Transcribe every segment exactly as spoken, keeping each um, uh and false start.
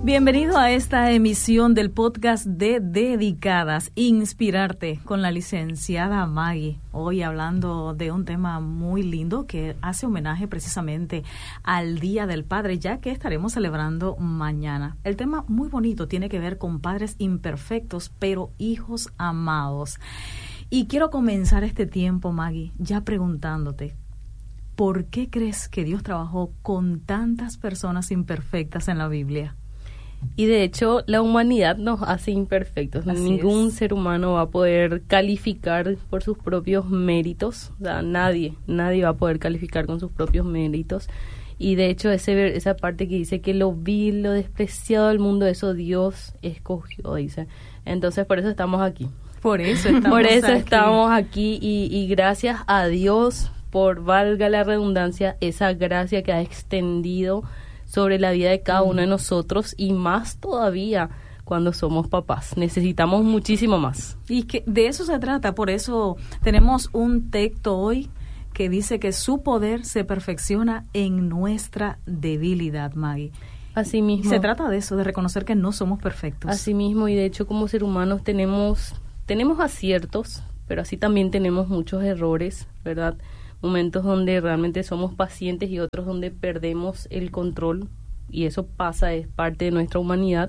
Bienvenido a esta emisión del podcast de Dedicadas, Inspirarte, con la licenciada Maggie. Hoy hablando de un tema muy lindo que hace homenaje precisamente al Día del Padre, ya que estaremos celebrando mañana. El tema muy bonito tiene que ver con padres imperfectos, pero hijos amados. Y quiero comenzar este tiempo, Maggie, ya preguntándote, ¿por qué crees que Dios trabajó con tantas personas imperfectas en la Biblia? Y de hecho, la humanidad nos hace imperfectos. Así Ningún es. ser humano va a poder calificar por sus propios méritos. O sea, nadie, nadie va a poder calificar con sus propios méritos. Y de hecho, ese esa parte que dice que lo vil, lo despreciado del mundo, eso Dios escogió, dice. Entonces, por eso estamos aquí. Por eso estamos por eso aquí. estamos aquí y, y gracias a Dios por, valga la redundancia, esa gracia que ha extendido sobre la vida de cada uno de nosotros y más todavía cuando somos papás. Necesitamos muchísimo más. Y que de eso se trata, por eso tenemos un texto hoy que dice que su poder se perfecciona en nuestra debilidad, Maggie. Así mismo. Se trata de eso, de reconocer que no somos perfectos. Así mismo, y de hecho como seres humanos tenemos, tenemos aciertos, pero así también tenemos muchos errores, ¿verdad? Momentos donde realmente somos pacientes y otros donde perdemos el control, y eso pasa, es parte de nuestra humanidad,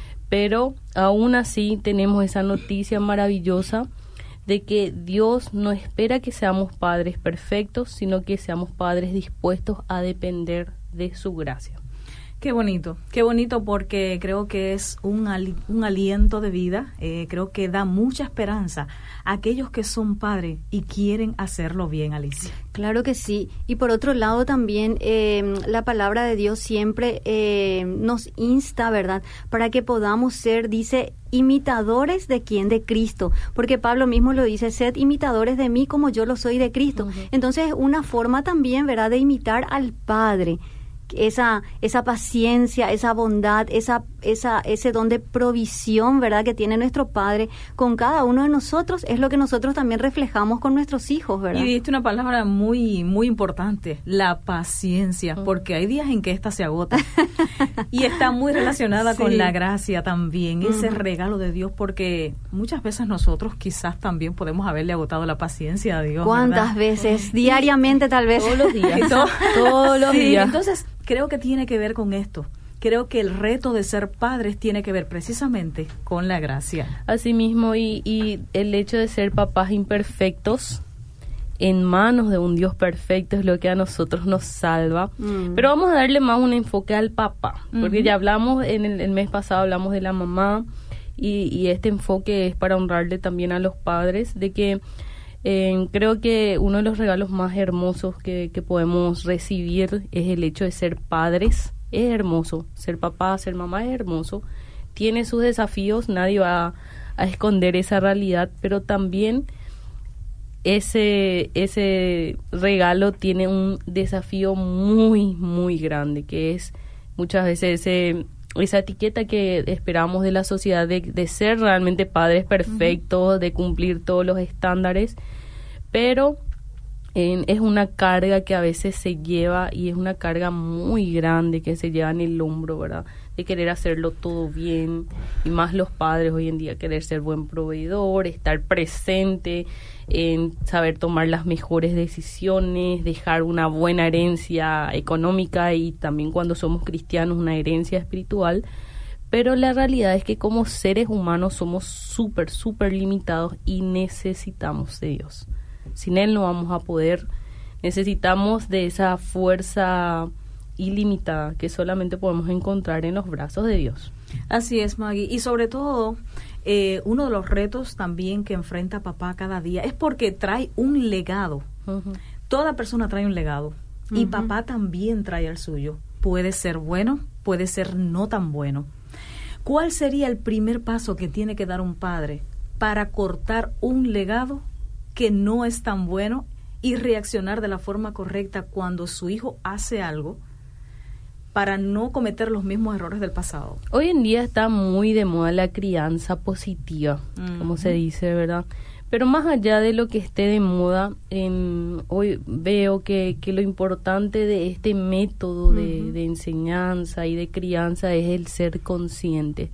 pero aún así tenemos esa noticia maravillosa de que Dios no espera que seamos padres perfectos, sino que seamos padres dispuestos a depender de su gracia. Qué bonito, qué bonito, porque creo que es un, ali- un aliento de vida, eh, creo que da mucha esperanza a aquellos que son padres y quieren hacerlo bien, Alicia. Claro que sí. Y por otro lado también eh, la palabra de Dios siempre eh, nos insta, ¿verdad?, para que podamos ser, dice, imitadores de quién, de Cristo, porque Pablo mismo lo dice, sed imitadores de mí como yo lo soy de Cristo. Uh-huh. Entonces, una forma también, ¿verdad?, de imitar al Padre. Esa esa paciencia, esa bondad, esa esa ese don de provisión, ¿verdad?, que tiene nuestro Padre con cada uno de nosotros, es lo que nosotros también reflejamos con nuestros hijos, ¿verdad? Y dijiste una palabra muy muy importante, la paciencia, uh-huh. porque hay días en que esta se agota. Y está muy relacionada sí. con la gracia también, uh-huh. ese regalo de Dios, porque muchas veces nosotros quizás también podemos haberle agotado la paciencia a Dios. ¿Cuántas ¿verdad? veces? Diariamente tal vez. Todos los días. Todo, todos los sí, días. Entonces, creo que tiene que ver con esto. Creo que el reto de ser padres tiene que ver precisamente con la gracia. Así mismo, y, y el hecho de ser papás imperfectos en manos de un Dios perfecto es lo que a nosotros nos salva. Mm. Pero vamos a darle más un enfoque al papá, porque uh-huh. ya hablamos, en el, el mes pasado hablamos de la mamá, y, y este enfoque es para honrarle también a los padres, de que Eh, creo que uno de los regalos más hermosos que, que podemos recibir es el hecho de ser padres. Es hermoso, ser papá, ser mamá es hermoso, tiene sus desafíos, nadie va a, a esconder esa realidad, pero también ese, ese regalo tiene un desafío muy, muy grande, que es muchas veces ese... esa etiqueta que esperamos de la sociedad de, de ser realmente padres perfectos, uh-huh. de cumplir todos los estándares, pero eh, es una carga que a veces se lleva, y es una carga muy grande que se lleva en el hombro, ¿verdad?, de querer hacerlo todo bien, y más los padres hoy en día, querer ser buen proveedor, estar presente, en saber tomar las mejores decisiones, dejar una buena herencia económica y también, cuando somos cristianos, una herencia espiritual. Pero la realidad es que como seres humanos somos súper, súper limitados y necesitamos de Dios. Sin Él no vamos a poder. Necesitamos de esa fuerza ilimitada que solamente podemos encontrar en los brazos de Dios. Así es, Maggie. Y sobre todo, eh, uno de los retos también que enfrenta papá cada día es porque trae un legado. Uh-huh. Toda persona trae un legado. Uh-huh. Y papá también trae el suyo. Puede ser bueno, puede ser no tan bueno. ¿Cuál sería el primer paso que tiene que dar un padre para cortar un legado que no es tan bueno y reaccionar de la forma correcta cuando su hijo hace algo, para no cometer los mismos errores del pasado? Hoy en día está muy de moda la crianza positiva, uh-huh. como se dice, ¿verdad? Pero más allá de lo que esté de moda, en, hoy veo que, que lo importante de este método de, uh-huh. de enseñanza y de crianza es el ser consciente.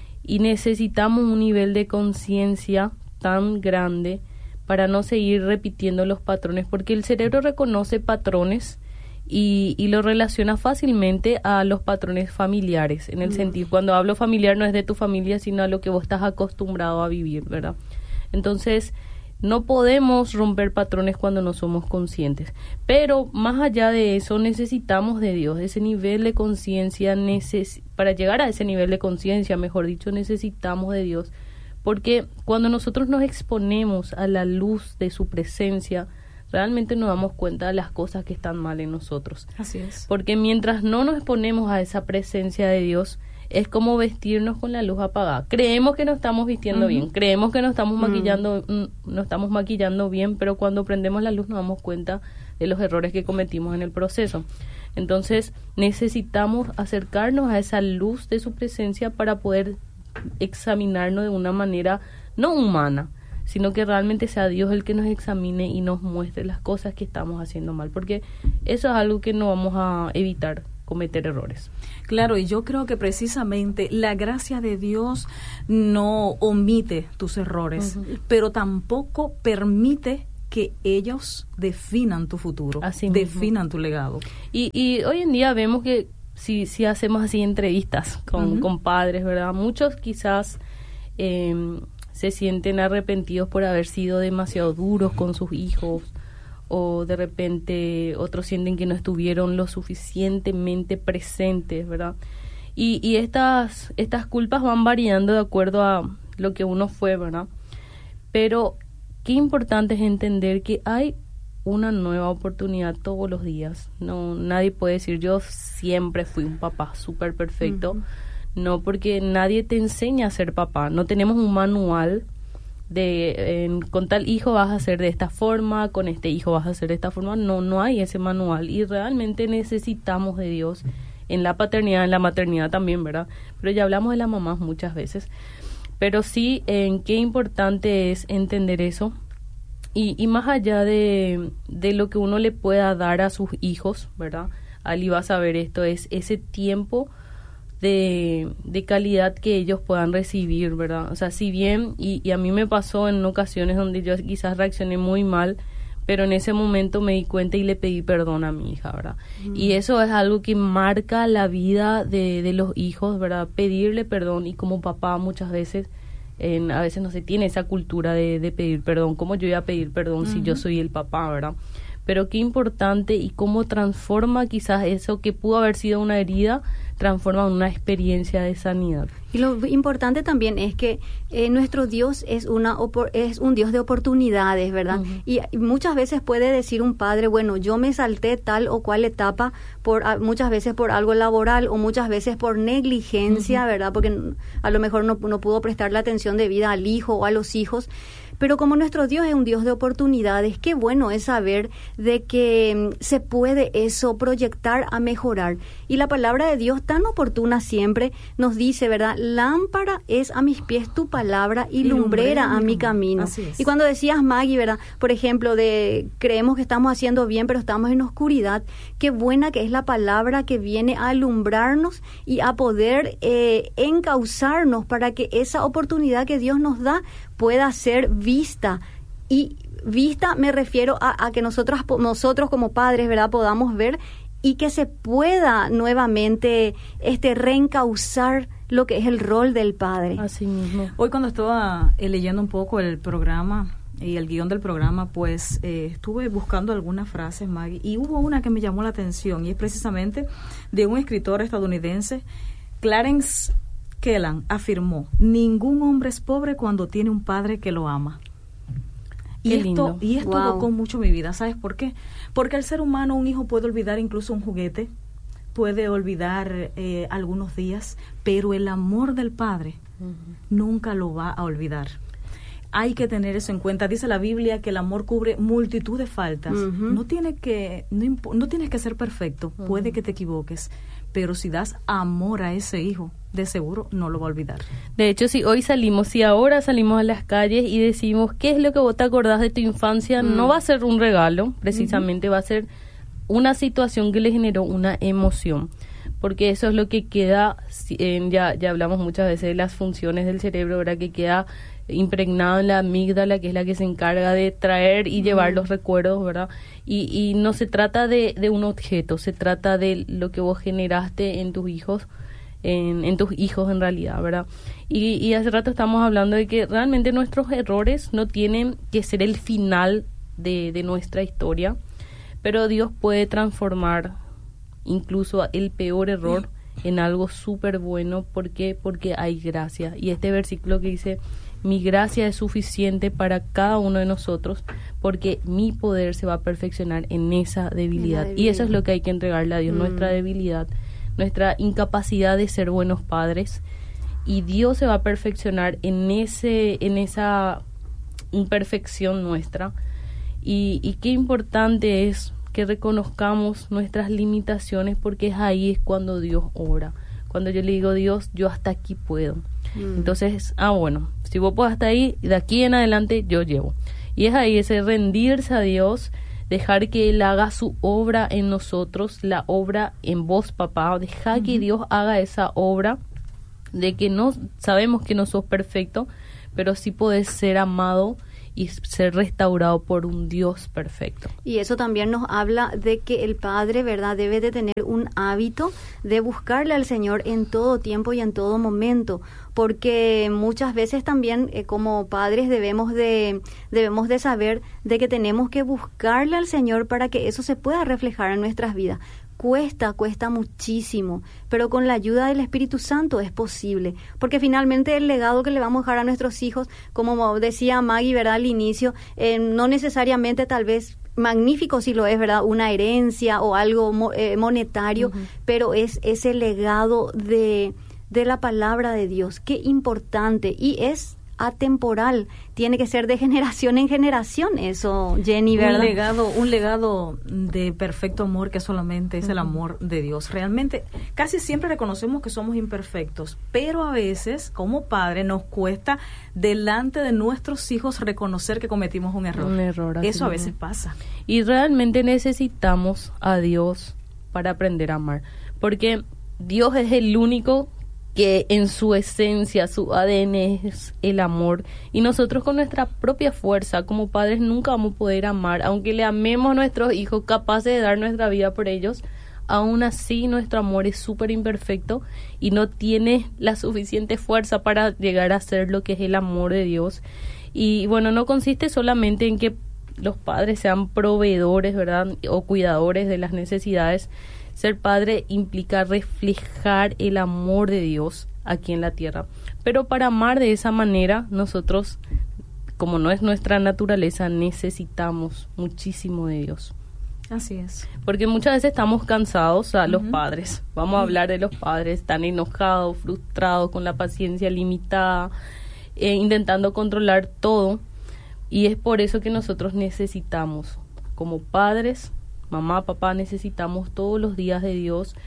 Y necesitamos un nivel de conciencia tan grande para no seguir repitiendo los patrones, porque el cerebro reconoce patrones y, y lo relaciona fácilmente a los patrones familiares. En el uh-huh. sentido, cuando hablo familiar no es de tu familia, sino a lo que vos estás acostumbrado a vivir, ¿verdad? Entonces, no podemos romper patrones cuando no somos conscientes. Pero más allá de eso, necesitamos de Dios, ese nivel de conciencia. Neces- para llegar a ese nivel de conciencia, mejor dicho, necesitamos de Dios. Porque cuando nosotros nos exponemos a la luz de su presencia, realmente nos damos cuenta de las cosas que están mal en nosotros. Así es. Porque mientras no nos exponemos a esa presencia de Dios, es como vestirnos con la luz apagada. Creemos que nos estamos vistiendo uh-huh. bien, creemos que nos estamos uh-huh. maquillando, mm, nos estamos maquillando bien, pero cuando prendemos la luz nos damos cuenta de los errores que cometimos en el proceso. Entonces, necesitamos acercarnos a esa luz de su presencia para poder examinarnos de una manera no humana, sino que realmente sea Dios el que nos examine y nos muestre las cosas que estamos haciendo mal, porque eso es algo que no vamos a evitar, cometer errores. Claro, y yo creo que precisamente la gracia de Dios no omite tus errores, uh-huh. pero tampoco permite que ellos definan tu futuro, así definan mismo. Tu legado. Y, y hoy en día vemos que si, si hacemos así entrevistas con, uh-huh. con padres, ¿verdad? Muchos quizás eh, se sienten arrepentidos por haber sido demasiado duros con sus hijos, o de repente otros sienten que no estuvieron lo suficientemente presentes, ¿verdad? Y, y estas, estas culpas van variando de acuerdo a lo que uno fue, ¿verdad? Pero qué importante es entender que hay una nueva oportunidad todos los días. No, nadie puede decir yo siempre fui un papá súper perfecto. Uh-huh. No, porque nadie te enseña a ser papá. No tenemos un manual de eh, con tal hijo vas a hacer de esta forma, con este hijo vas a hacer de esta forma. No, no hay ese manual y realmente necesitamos de Dios en la paternidad, en la maternidad también, ¿verdad? Pero ya hablamos de las mamás muchas veces. Pero sí, en qué importante es entender eso y, y más allá de, de lo que uno le pueda dar a sus hijos, ¿verdad? Ali va a saber esto, es ese tiempo de, de calidad que ellos puedan recibir, ¿verdad? O sea, si bien, y, y a mí me pasó en ocasiones donde yo quizás reaccioné muy mal, pero en ese momento me di cuenta y le pedí perdón a mi hija, ¿verdad? Mm. Y eso es algo que marca la vida de, de los hijos, ¿verdad? Pedirle perdón, y como papá muchas veces, en, a veces no se tiene esa cultura de, de pedir perdón. ¿Cómo yo voy a pedir perdón uh-huh. si yo soy el papá, verdad? Pero qué importante y cómo transforma quizás eso que pudo haber sido una herida, transforma en una experiencia de sanidad. Y lo importante también es que eh, nuestro Dios es una opor- es un Dios de oportunidades, ¿verdad? Uh-huh. Y, y muchas veces puede decir un padre, bueno, yo me salté tal o cual etapa, por a, muchas veces por algo laboral o muchas veces por negligencia, uh-huh. ¿verdad? Porque a lo mejor no, no pudo prestar la atención debida al hijo o a los hijos. Pero como nuestro Dios es un Dios de oportunidades, qué bueno es saber de que se puede eso proyectar a mejorar. Y la palabra de Dios tan oportuna siempre nos dice, ¿verdad? Lámpara es a mis pies tu palabra y, y lumbrera, lumbrera a mi camino. Y cuando decías, Maggie, ¿verdad? Por ejemplo, de creemos que estamos haciendo bien, pero estamos en oscuridad. Qué buena que es la palabra que viene a alumbrarnos y a poder eh, encauzarnos para que esa oportunidad que Dios nos da pueda ser vista. Y vista me refiero a, a que nosotros, nosotros como padres, ¿verdad?, podamos ver y que se pueda nuevamente este reencauzar lo que es el rol del padre. Así mismo. Hoy cuando estaba eh, leyendo un poco el programa y el guión del programa, pues eh, estuve buscando algunas frases, Maggie, y hubo una que me llamó la atención y es precisamente de un escritor estadounidense, Clarence Kellan, afirmó: ningún hombre es pobre cuando tiene un padre que lo ama. Y Qué esto, lindo. y esto Wow. tocó mucho mi vida. ¿Sabes por qué? Porque el ser humano, un hijo puede olvidar incluso un juguete, puede olvidar eh, algunos días, pero el amor del padre uh-huh. nunca lo va a olvidar. Hay que tener eso en cuenta. Dice la Biblia que el amor cubre multitud de faltas. Uh-huh. No tiene que, no, imp- no tienes que ser perfecto, uh-huh. puede que te equivoques, pero si das amor a ese hijo, de seguro no lo va a olvidar. De hecho, si hoy salimos, si ahora salimos a las calles y decimos, ¿qué es lo que vos te acordás de tu infancia? Mm. No va a ser un regalo, precisamente, uh-huh. va a ser una situación que le generó una emoción. Porque eso es lo que queda, eh, ya, ya hablamos muchas veces de las funciones del cerebro, ¿verdad? Que queda impregnado en la amígdala, que es la que se encarga de traer y llevar mm. los recuerdos, ¿verdad? Y, y no se trata de, de un objeto, se trata de lo que vos generaste en tus hijos, en, en tus hijos en realidad, ¿verdad? Y, y hace rato estamos hablando de que realmente nuestros errores no tienen que ser el final de, de nuestra historia, pero Dios puede transformar incluso el peor error en algo súper bueno. ¿Por qué? Porque hay gracia. Y este versículo que dice, mi gracia es suficiente para cada uno de nosotros, porque mi poder se va a perfeccionar en esa debilidad. debilidad. Y eso es lo que hay que entregarle a Dios, mm. nuestra debilidad, nuestra incapacidad de ser buenos padres. Y Dios se va a perfeccionar en ese, en esa imperfección nuestra. Y, y qué importante es que reconozcamos nuestras limitaciones, porque es ahí es cuando Dios obra. Cuando yo le digo, Dios, yo hasta aquí puedo. Mm. Entonces, ah, bueno, si vos podés hasta ahí, de aquí en adelante yo llevo. Y es ahí ese rendirse a Dios, dejar que Él haga su obra en nosotros, la obra en vos, papá. Deja mm. que Dios haga esa obra, de que no sabemos que no sos perfecto, pero sí podés ser amado y ser restaurado por un Dios perfecto. Y eso también nos habla de que el padre, ¿verdad?, debe de tener un hábito de buscarle al Señor en todo tiempo y en todo momento, porque muchas veces también eh, como padres debemos de debemos de saber de que tenemos que buscarle al Señor para que eso se pueda reflejar en nuestras vidas. Cuesta, cuesta muchísimo, pero con la ayuda del Espíritu Santo es posible, porque finalmente el legado que le vamos a dejar a nuestros hijos, como decía Maggie, ¿verdad?, al inicio, eh, no necesariamente tal vez magnífico si lo es, ¿verdad?, una herencia o algo mo- eh, monetario, uh-huh. pero es ese legado de, de la palabra de Dios, qué importante, y es atemporal, tiene que ser de generación en generación eso, Jenny, ¿verdad? Un legado, un legado de perfecto amor que solamente es uh-huh. el amor de Dios. Realmente, casi siempre reconocemos que somos imperfectos, pero a veces, como padre, nos cuesta delante de nuestros hijos reconocer que cometimos un error. Un error. Eso a veces pasa. Y realmente necesitamos a Dios para aprender a amar, porque Dios es el único que en su esencia, su A D N es el amor, y nosotros con nuestra propia fuerza como padres nunca vamos a poder amar, aunque le amemos a nuestros hijos, capaces de dar nuestra vida por ellos, aún así nuestro amor es súper imperfecto y no tiene la suficiente fuerza para llegar a ser lo que es el amor de Dios. Y bueno, no consiste solamente en que los padres sean proveedores, ¿verdad?, o cuidadores de las necesidades. Ser padre implica reflejar el amor de Dios aquí en la tierra. Pero para amar de esa manera, nosotros, como no es nuestra naturaleza, necesitamos muchísimo de Dios. Así es. Porque muchas veces estamos cansados, o sea, uh-huh. los padres. Vamos a uh-huh. hablar de los padres, están enojados, frustrados, con la paciencia limitada, eh, intentando controlar todo. Y es por eso que nosotros necesitamos, como padres, mamá, papá, necesitamos todos los días de Dios,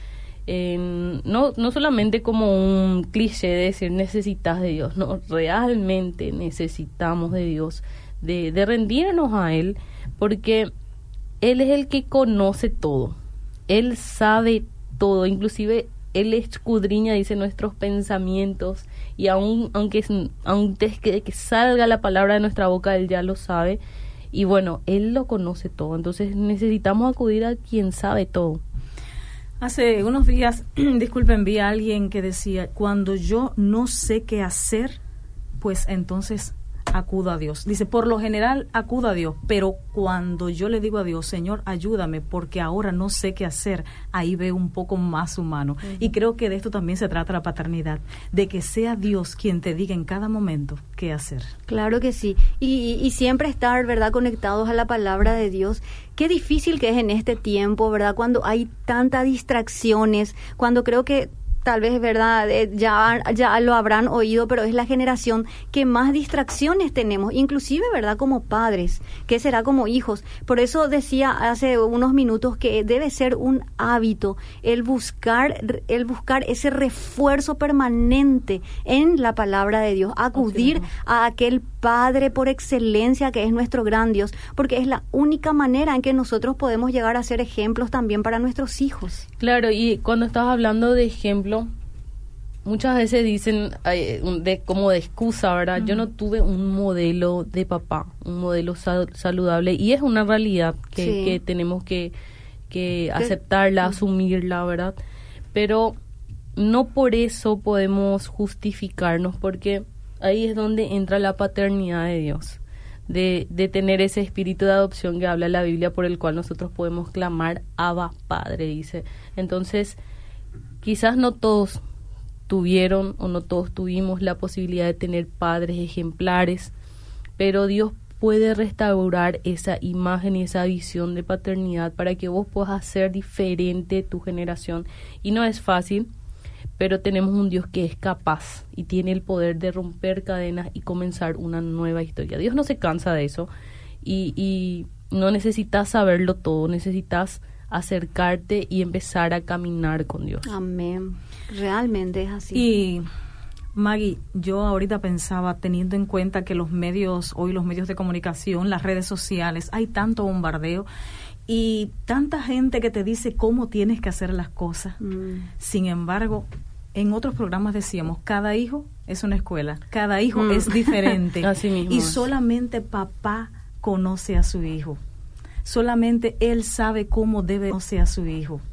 eh, no, no solamente como un cliché de decir necesitas de Dios, no, realmente necesitamos de Dios, de, de rendirnos a Él, porque Él es el que conoce todo, Él sabe todo, inclusive Él escudriña, dice, nuestros pensamientos, y aun, aunque antes que, que salga la palabra de nuestra boca, Él ya lo sabe. Y bueno, Él lo conoce todo, entonces necesitamos acudir a quien sabe todo. Hace unos días, disculpen, vi a alguien que decía, cuando yo no sé qué hacer, pues entonces acudo a Dios. Dice, por lo general acudo a Dios, pero cuando yo le digo a Dios, Señor, ayúdame, porque ahora no sé qué hacer, ahí veo un poco más humano. Uh-huh. Y creo que de esto también se trata la paternidad, de que sea Dios quien te diga en cada momento qué hacer. Claro que sí. Y, y siempre estar, ¿verdad?, conectados a la palabra de Dios. Qué difícil que es en este tiempo, ¿verdad?, cuando hay tantas distracciones, cuando creo que tal vez, ¿verdad? Eh, ya, ya lo habrán oído, pero es la generación que más distracciones tenemos, inclusive, ¿verdad? Como padres, ¿qué será como hijos? Por eso decía hace unos minutos que debe ser un hábito el buscar, el buscar ese refuerzo permanente en la palabra de Dios, acudir okay. a aquel Padre por excelencia que es nuestro gran Dios, porque es la única manera en que nosotros podemos llegar a ser ejemplos también para nuestros hijos. Claro, y cuando estás hablando de ejemplo, muchas veces dicen eh, de, como de excusa, ¿verdad? Uh-huh. Yo no tuve un modelo de papá, un modelo sal- saludable, y es una realidad que, sí. que tenemos que, que aceptarla, uh-huh. asumirla, ¿verdad? Pero no por eso podemos justificarnos, porque ahí es donde entra la paternidad de Dios, de, de tener ese espíritu de adopción que habla la Biblia, por el cual nosotros podemos clamar Abba Padre, dice. Entonces, quizás no todos tuvieron o no todos tuvimos la posibilidad de tener padres ejemplares, pero Dios puede restaurar esa imagen y esa visión de paternidad para que vos puedas hacer diferente tu generación. Y no es fácil, pero tenemos un Dios que es capaz y tiene el poder de romper cadenas y comenzar una nueva historia. Dios no se cansa de eso, y, y no necesitas saberlo todo, necesitas acercarte y empezar a caminar con Dios. Amén. Realmente es así. Y Maggie, yo ahorita pensaba, teniendo en cuenta que los medios, hoy los medios de comunicación, las redes sociales, hay tanto bombardeo y tanta gente que te dice cómo tienes que hacer las cosas. Mm. Sin embargo, en otros programas decíamos, cada hijo es una escuela, cada hijo mm. es diferente. Así mismo y es. Solamente papá conoce a su hijo. Solamente él sabe cómo debe conocer a su hijo.